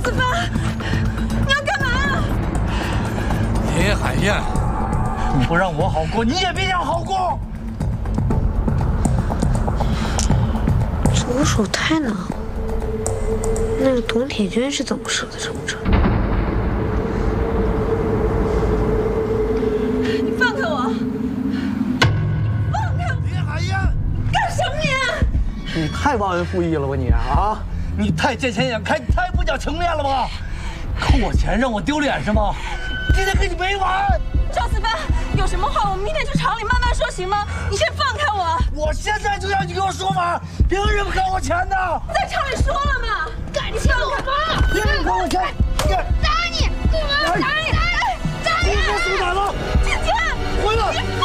子帆，你要干嘛？ 林海燕， 你不让我好过，你也别想好过。 左手太难了，那个董铁军是怎么射的这么准？ 你放开我！放开我！ 林海燕， 干什么你？ 你太忘恩负义了吧你啊！你太见钱眼开，太不讲情面了吧？扣我钱让我丢脸是吗？今天跟你没完！ 赵思帆，有什么话我们明天去厂里慢慢说，行吗？你先放开我！ 我现在就让你给我说法，凭什么扣我钱呢？ 在厂里说了吗？ 感情我妈！ 凭什么扣我钱？ 打你！干嘛？打你！ 你给我松开了！ 姐姐， 回来！